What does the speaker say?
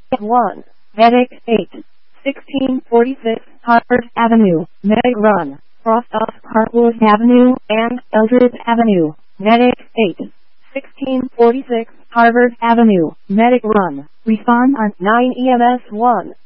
1. Medic 8. 1646 Harvard Avenue, Medic Run, crossed off Hartwood Avenue and Eldred Avenue, Medic 8. 1646 Harvard Avenue, Medic Run. Respond on 9 EMS 1.